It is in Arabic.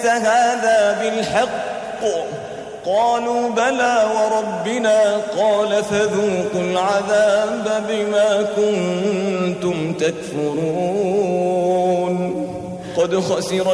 هذا بالحق قالوا بلى وربنا قال فذوقوا العذاب بما كنتم تكفرون قد خسر